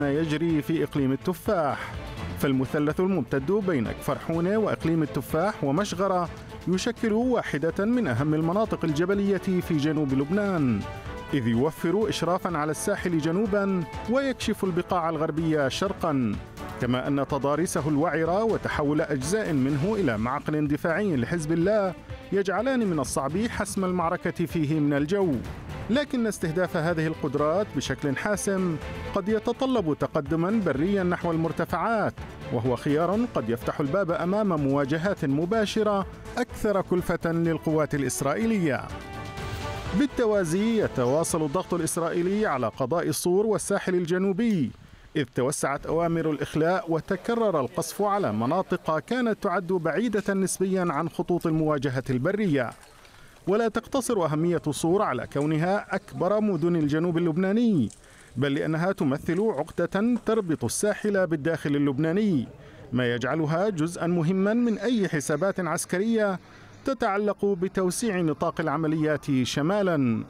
ما يجري في إقليم التفاح، فالمثلث الممتد بين كفر حونة وإقليم التفاح ومشغرة يشكل واحدة من أهم المناطق الجبلية في جنوب لبنان، إذ يوفر إشرافاً على الساحل جنوباً ويكشف البقاع الغربية شرقاً، كما أن تضاريسه الوعرة وتحول أجزاء منه إلى معقل دفاعي لحزب الله يجعلان من الصعب حسم المعركة فيه من الجو. لكن استهداف هذه القدرات بشكل حاسم قد يتطلب تقدماً برياً نحو المرتفعات، وهو خيار قد يفتح الباب أمام مواجهات مباشرة أكثر كلفة للقوات الإسرائيلية. بالتوازي يتواصل الضغط الإسرائيلي على قضاء الصور والساحل الجنوبي، إذ توسعت أوامر الإخلاء وتكرر القصف على مناطق كانت تعد بعيدة نسبياً عن خطوط المواجهة البرية. ولا تقتصر أهمية صور على كونها أكبر مدن الجنوب اللبناني، بل لأنها تمثل عقدة تربط الساحل بالداخل اللبناني، ما يجعلها جزءاً مهماً من أي حسابات عسكرية تتعلق بتوسيع نطاق العمليات شمالاً.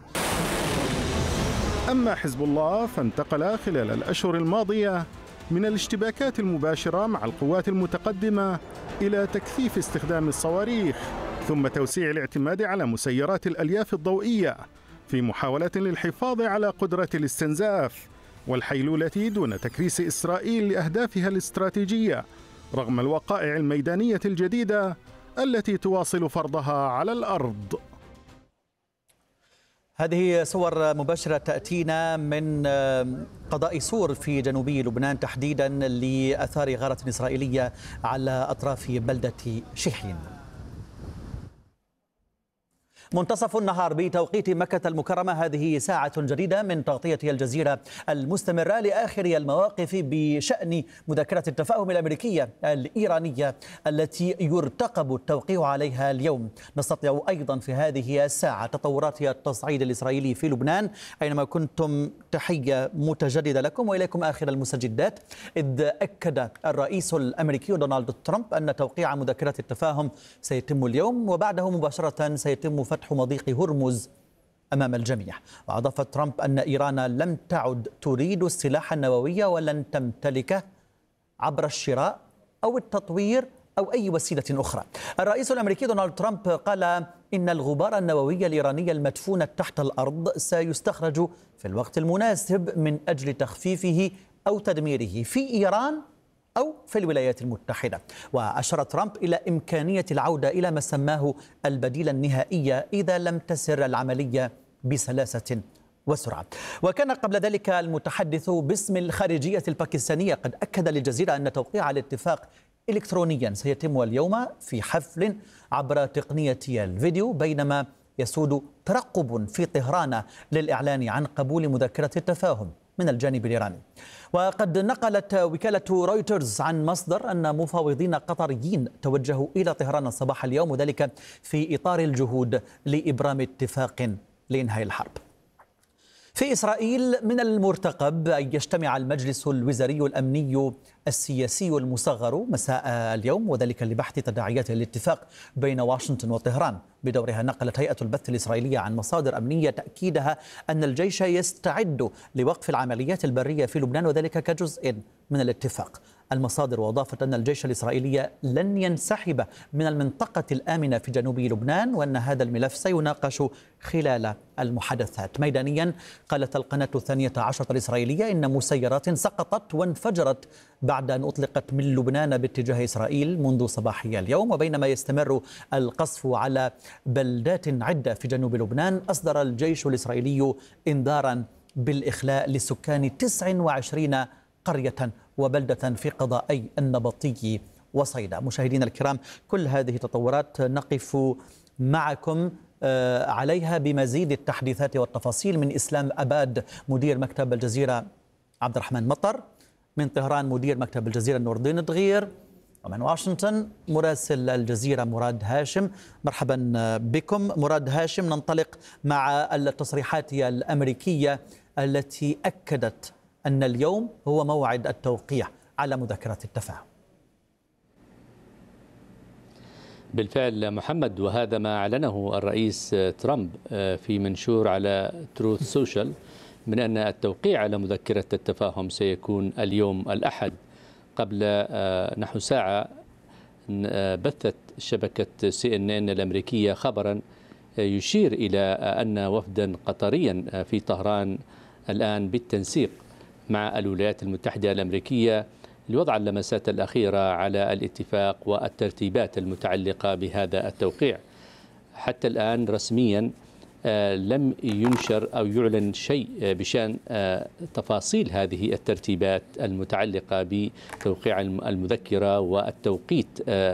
أما حزب الله فانتقل خلال الأشهر الماضية من الاشتباكات المباشرة مع القوات المتقدمة إلى تكثيف استخدام الصواريخ، ثم توسيع الاعتماد على مسيرات الألياف الضوئية في محاولة للحفاظ على قدرة الاستنزاف والحيلولة دون تكريس إسرائيل لأهدافها الاستراتيجية، رغم الوقائع الميدانية الجديدة التي تواصل فرضها على الأرض. هذه صور مباشرة تأتينا من قضاء صور في جنوبي لبنان، تحديدا لأثار غارة إسرائيلية على أطراف بلدة شحين. منتصف النهار بتوقيت مكة المكرمة، هذه ساعة جديدة من تغطية الجزيرة المستمرة لآخر المواقف بشأن مذكرة التفاهم الأمريكية الإيرانية التي يرتقب التوقيع عليها اليوم. نستطيع أيضا في هذه الساعة تطورات التصعيد الإسرائيلي في لبنان. أينما كنتم تحية متجددة لكم وإليكم آخر المستجدات، إذ أكد الرئيس الأمريكي دونالد ترامب أن توقيع مذكرة التفاهم سيتم اليوم، وبعده مباشرة سيتم فتح مضيق هرمز أمام الجميع. وأضاف ترامب أن إيران لم تعد تريد السلاح النووي ولن تمتلكه عبر الشراء أو التطوير أو أي وسيلة أخرى. الرئيس الأمريكي دونالد ترامب قال إن الغبار النووي الإيراني المدفون تحت الأرض سيستخرج في الوقت المناسب من أجل تخفيفه أو تدميره في إيران أو في الولايات المتحدة. وأشار ترامب إلى إمكانية العودة إلى ما سماه البديل النهائي إذا لم تسر العملية بسلاسة وسرعة. وكان قبل ذلك المتحدث باسم الخارجية الباكستانية قد أكد للجزيرة أن توقيع الاتفاق إلكترونيا سيتم اليوم في حفل عبر تقنية الفيديو، بينما يسود ترقب في طهران للإعلان عن قبول مذكرة التفاهم من الجانب الإيراني. وقد نقلت وكالة رويترز عن مصدر أن مفاوضين قطريين توجهوا إلى طهران صباح اليوم، وذلك في إطار الجهود لإبرام اتفاق لإنهاء الحرب. في إسرائيل من المرتقب أن يجتمع المجلس الوزاري الأمني السياسي المصغر مساء اليوم، وذلك لبحث تداعيات الاتفاق بين واشنطن وطهران. بدورها نقلت هيئة البث الإسرائيلية عن مصادر أمنية تأكيدها أن الجيش يستعد لوقف العمليات البرية في لبنان، وذلك كجزء من الاتفاق. المصادر وأضافت أن الجيش الإسرائيلي لن ينسحب من المنطقة الآمنة في جنوب لبنان، وأن هذا الملف سيناقش خلال المحادثات. ميدانيا قالت القناة 12 الإسرائيلية إن مسيرات سقطت وانفجرت بعد أن أطلقت من لبنان باتجاه إسرائيل منذ صباحي اليوم. وبينما يستمر القصف على بلدات عدة في جنوب لبنان، أصدر الجيش الإسرائيلي إنذارا بالإخلاء لسكان 29 قرية وبلدة في قضائي النبطي وصيدا. مشاهدينا الكرام، كل هذه التطورات نقف معكم عليها بمزيد التحديثات والتفاصيل من إسلام أباد مدير مكتب الجزيرة عبد الرحمن مطر، من طهران مدير مكتب الجزيرة نور الدين دغير، ومن واشنطن مراسل الجزيرة مراد هاشم. مرحبا بكم مراد هاشم. ننطلق مع التصريحات الأمريكية التي أكدت أن اليوم هو موعد التوقيع على مذكرة التفاهم. بالفعل محمد، وهذا ما أعلنه الرئيس ترامب في منشور على تروث سوشيال من أن التوقيع على مذكرة التفاهم سيكون اليوم الأحد. قبل نحو ساعة بثت شبكة CNN الأمريكية خبرا يشير إلى أن وفدا قطريا في طهران الآن بالتنسيق مع الولايات المتحدة الأمريكية لوضع اللمسات الأخيرة على الاتفاق والترتيبات المتعلقة بهذا التوقيع. حتى الآن رسميا لم ينشر أو يعلن شيء بشأن تفاصيل هذه الترتيبات المتعلقة بتوقيع المذكرة والتوقيت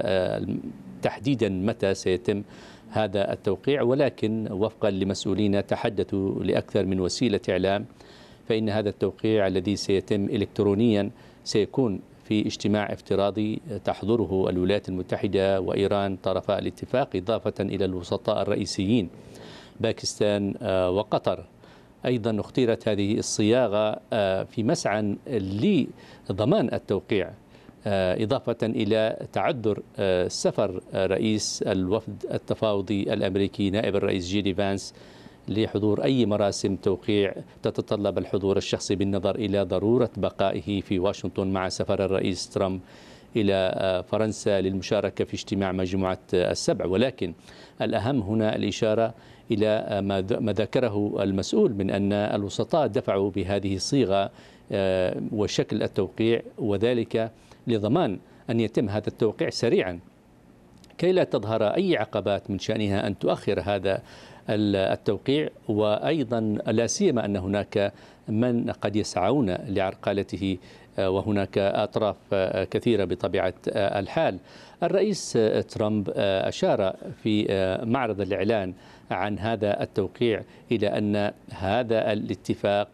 تحديدا متى سيتم هذا التوقيع، ولكن وفقا لمسؤولين تحدثوا لأكثر من وسيلة إعلام فإن هذا التوقيع الذي سيتم إلكترونيا سيكون في اجتماع افتراضي تحضره الولايات المتحدة وإيران طرفا الاتفاق، إضافة إلى الوسطاء الرئيسيين باكستان وقطر. أيضا اختيرت هذه الصياغة في مسعى لضمان التوقيع، إضافة إلى تعذر سفر رئيس الوفد التفاوضي الأمريكي نائب الرئيس جيدي فانس لحضور أي مراسم توقيع تتطلب الحضور الشخصي بالنظر إلى ضرورة بقائه في واشنطن مع سفر الرئيس ترامب إلى فرنسا للمشاركة في اجتماع مجموعة السبع. ولكن الأهم هنا الإشارة إلى ما ذكره المسؤول من أن الوسطاء دفعوا بهذه الصيغة وشكل التوقيع، وذلك لضمان أن يتم هذا التوقيع سريعا كي لا تظهر أي عقبات من شأنها أن تؤخر هذا التوقيع. وأيضا لا سيما أن هناك من قد يسعون لعرقلته وهناك أطراف كثيرة بطبيعة الحال. الرئيس ترامب أشار في معرض الإعلان عن هذا التوقيع إلى أن هذا الاتفاق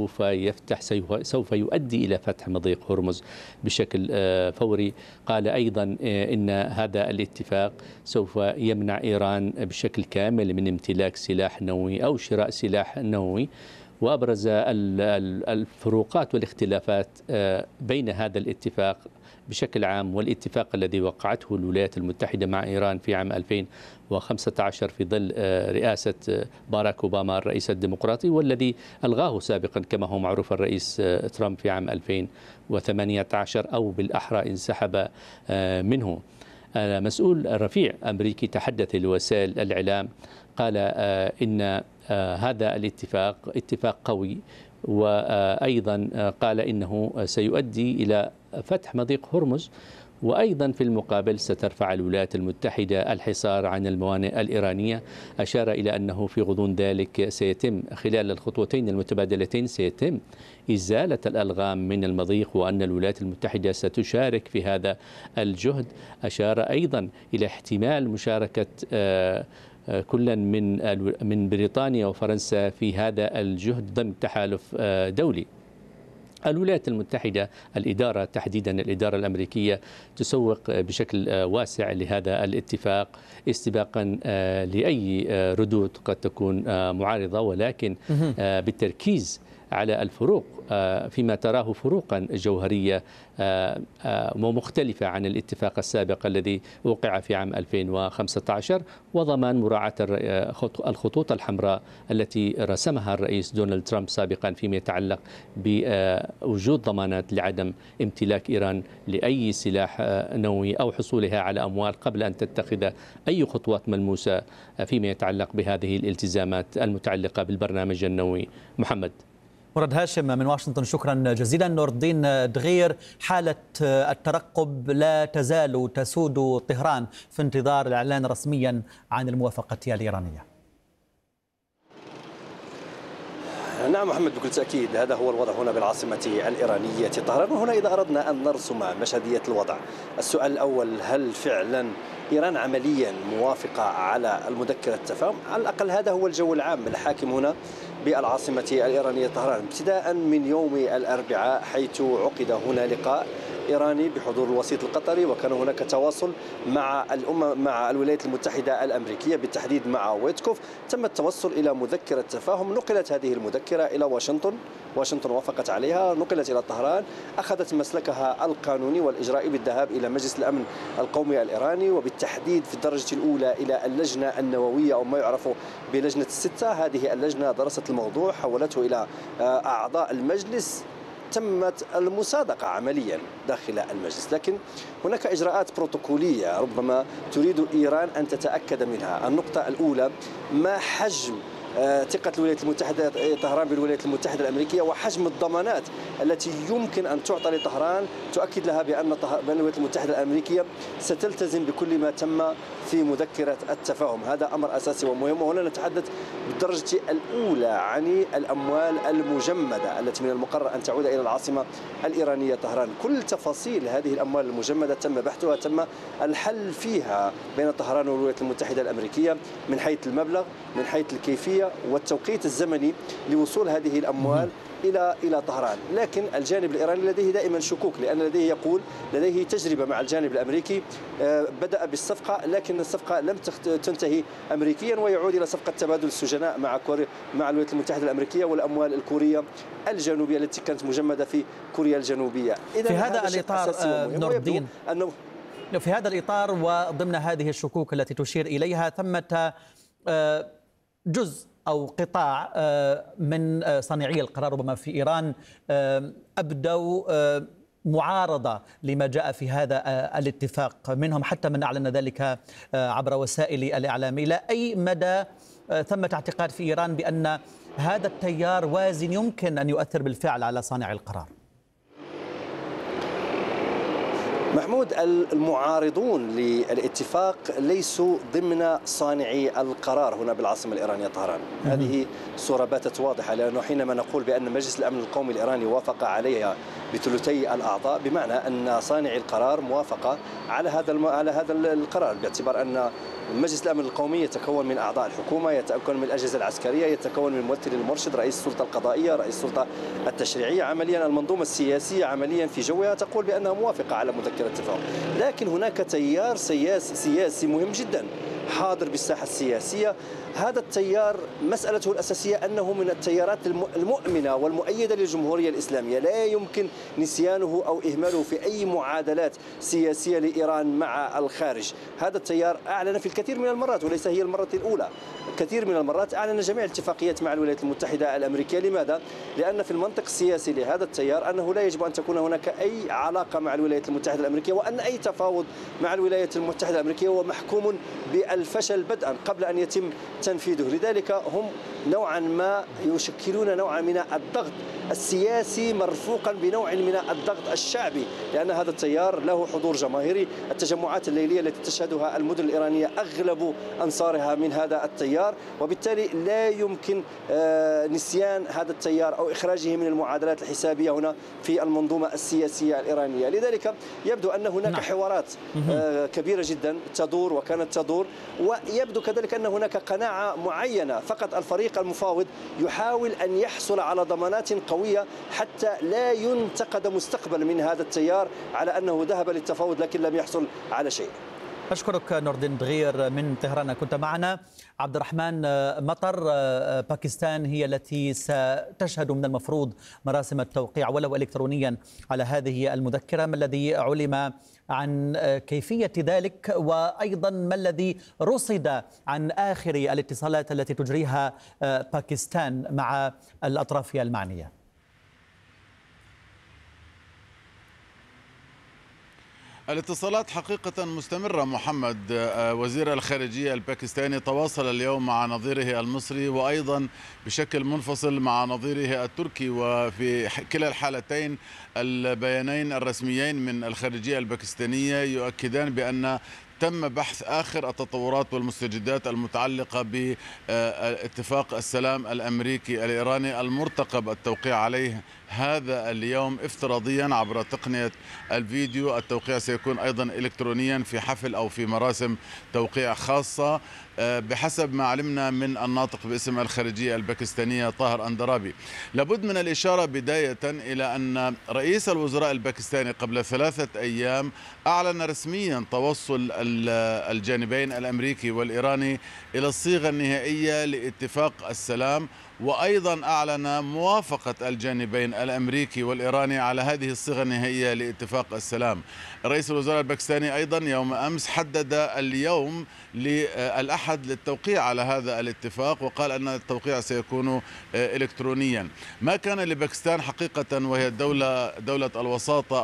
سوف يؤدي إلى فتح مضيق هرمز بشكل فوري. قال أيضا إن هذا الاتفاق سوف يمنع إيران بشكل كامل من امتلاك سلاح نووي أو شراء سلاح نووي. وأبرز الفروقات والاختلافات بين هذا الاتفاق بشكل عام والاتفاق الذي وقعته الولايات المتحدة مع إيران في عام 2015 في ظل رئاسة باراك أوباما الرئيس الديمقراطي، والذي ألغاه سابقا كما هو معروف الرئيس ترامب في عام 2018 أو بالأحرى انسحب منه. مسؤول رفيع أمريكي تحدث لوسائل الإعلام قال إن هذا الاتفاق اتفاق قوي، وأيضا قال إنه سيؤدي إلى فتح مضيق هرمز، وأيضا في المقابل سترفع الولايات المتحدة الحصار عن الموانئ الإيرانية. أشار إلى أنه في غضون ذلك سيتم خلال الخطوتين المتبادلتين سيتم إزالة الألغام من المضيق، وأن الولايات المتحدة ستشارك في هذا الجهد. أشار أيضا إلى احتمال مشاركة كلا من بريطانيا وفرنسا في هذا الجهد ضمن تحالف دولي. الولايات المتحدة الإدارة تحديدا الإدارة الأمريكية تسوق بشكل واسع لهذا الاتفاق استباقا لأي ردود قد تكون معارضة، ولكن بالتركيز على الفروق فيما تراه فروقا جوهرية ومختلفة عن الاتفاق السابق الذي وقع في عام 2015، وضمان مراعاة الخطوط الحمراء التي رسمها الرئيس دونالد ترامب سابقا فيما يتعلق بوجود ضمانات لعدم امتلاك إيران لأي سلاح نووي أو حصولها على أموال قبل أن تتخذ أي خطوات ملموسة فيما يتعلق بهذه الالتزامات المتعلقة بالبرنامج النووي. محمد. مراد هاشم من واشنطن، شكرا جزيلا. نور الدين دغير، حالة الترقب لا تزال تسود طهران في انتظار الإعلان رسميا عن الموافقة الإيرانية. نعم محمد، بكل تأكيد هذا هو الوضع هنا بالعاصمة الإيرانية طهران. وهنا إذا أردنا أن نرسم مشهدية الوضع، السؤال الأول: هل فعلا إيران عمليا موافقة على المذكرة التفاهم؟ على الأقل هذا هو الجو العام الحاكم هنا بالعاصمة الإيرانية طهران، ابتداء من يوم الأربعاء حيث عقد هنا لقاء إيراني بحضور الوسيط القطري، وكان هناك تواصل مع الولايات المتحدة الأمريكية بالتحديد مع ويتكوف. تم التوصل إلى مذكرة تفاهم، نقلت هذه المذكرة إلى واشنطن وافقت عليها، نقلت إلى طهران، أخذت مسلكها القانوني والإجرائي بالذهاب إلى مجلس الأمن القومي الإيراني، وبالتحديد في الدرجة الأولى إلى اللجنة النووية أو ما يعرف بلجنة الستة. هذه اللجنة درست الموضوع، حولته إلى أعضاء المجلس، تمت المصادقة عمليا داخل المجلس. لكن هناك إجراءات بروتوكولية ربما تريد إيران أن تتأكد منها. النقطة الأولى، ما حجم ثقة الولايات المتحدة طهران بالولايات المتحدة الأمريكية، وحجم الضمانات التي يمكن أن تعطى لطهران تؤكد لها بأن الولايات المتحدة الأمريكية ستلتزم بكل ما تم في مذكرة التفاهم. هذا أمر أساسي ومهم. وهنا نتحدث بالدرجة الأولى عن الأموال المجمدة التي من المقرر أن تعود إلى العاصمة الإيرانية طهران. كل تفاصيل هذه الأموال المجمدة تم بحثها، تم الحل فيها بين طهران والولايات المتحدة الأمريكية من حيث المبلغ، من حيث الكيفية والتوقيت الزمني لوصول هذه الأموال إلى طهران. لكن الجانب الإيراني لديه دائما شكوك، لأن لديه تجربة مع الجانب الأمريكي. بدأ بالصفقة، لكن الصفقة لم تنتهي أمريكيا، ويعود إلى صفقة تبادل السجناء مع الولايات المتحدة الإمريكية والأموال الكورية الجنوبية التي كانت مجمدة في كوريا الجنوبية. في هذا الإطار نور الدين، في هذا الإطار وضمن هذه الشكوك التي تشير إليها، ثمة جزء أو قطاع من صانعي القرار ربما في إيران أبدوا معارضة لما جاء في هذا الاتفاق، منهم حتى من أعلن ذلك عبر وسائل الإعلام. إلى أي مدى ثمة اعتقاد في إيران بأن هذا التيار وازن يمكن أن يؤثر بالفعل على صانع القرار؟ محمود، المعارضون للاتفاق ليسوا ضمن صانعي القرار هنا بالعاصمة الإيرانية طهران. هذه الصورة باتت واضحة، لأنه حينما نقول بأن مجلس الأمن القومي الإيراني وافق عليها بثلثي الأعضاء، بمعنى أن صانعي القرار موافقة على هذا القرار، باعتبار أن مجلس الأمن القومي يتكون من أعضاء الحكومة، يتكون من الأجهزة العسكرية، يتكون من الممثل المرشد، رئيس السلطة القضائية، رئيس السلطة التشريعية. عمليا المنظومة السياسية عمليا في جوها تقول بأنها موافقة على مذكرة التفاهم. لكن هناك تيار سياسي مهم جدا حاضر بالساحة السياسية. هذا التيار مسألته الأساسية أنه من التيارات المؤمنة والمؤيدة للجمهورية الإسلامية، لا يمكن نسيانه أو إهماله في أي معادلات سياسية لإيران مع الخارج. هذا التيار أعلن في الكثير من المرات، وليس هي المرة الأولى، كثير من المرات أعلن جميع الاتفاقيات مع الولايات المتحدة الأمريكية. لماذا؟ لأن في المنطق السياسي لهذا التيار أنه لا يجب أن تكون هناك أي علاقة مع الولايات المتحدة الأمريكية، وأن أي تفاوض مع الولايات المتحدة الأمريكية هو محكوم بالفشل بدءا قبل أن يتم تنفيذه. لذلك هم نوعا ما يشكلون نوعا من الضغط السياسي مرفوقا بنوع من الضغط الشعبي، لأن هذا التيار له حضور جماهيري. التجمعات الليلية التي تشهدها المدن الإيرانية أغلب أنصارها من هذا التيار، وبالتالي لا يمكن نسيان هذا التيار أو إخراجه من المعادلات الحسابية هنا في المنظومة السياسية الإيرانية. لذلك يبدو أن هناك حوارات كبيرة جدا تدور وكانت تدور، ويبدو كذلك أن هناك قناعة معينة. فقط الفريق المفاوض يحاول أن يحصل على ضمانات قوية حتى لا ينتقد مستقبلا من هذا التيار على أنه ذهب للتفاوض لكن لم يحصل على شيء. أشكرك نور الدين دغير من طهران كنت معنا. عبد الرحمن مطر، باكستان هي التي ستشهد من المفروض مراسم التوقيع ولو إلكترونيا على هذه المذكرة، ما الذي علم عن كيفية ذلك، وأيضا ما الذي رصد عن آخر الاتصالات التي تجريها باكستان مع الأطراف المعنية؟ الاتصالات حقيقة مستمرة محمد. وزير الخارجية الباكستاني تواصل اليوم مع نظيره المصري، وأيضا بشكل منفصل مع نظيره التركي، وفي كلا الحالتين البيانين الرسميين من الخارجية الباكستانية يؤكدان بأن تم بحث آخر التطورات والمستجدات المتعلقة باتفاق السلام الأمريكي الإيراني المرتقب التوقيع عليه هذا اليوم افتراضيا عبر تقنية الفيديو. التوقيع سيكون أيضا إلكترونيا في حفل أو في مراسم توقيع خاصة بحسب ما علمنا من الناطق باسم الخارجية الباكستانية طاهر أندرابي. لابد من الإشارة بداية إلى أن رئيس الوزراء الباكستاني قبل 3 أيام أعلن رسميا توصل الجانبين الأمريكي والإيراني إلى الصيغة النهائية لاتفاق السلام، وأيضا أعلن موافقة الجانبين الأمريكي والإيراني على هذه الصيغة النهائية لاتفاق السلام. رئيس الوزراء الباكستاني أيضا يوم أمس حدد اليوم للأحد للتوقيع على هذا الاتفاق، وقال أن التوقيع سيكون إلكترونيا. ما كان لباكستان حقيقة، وهي دولة الوساطة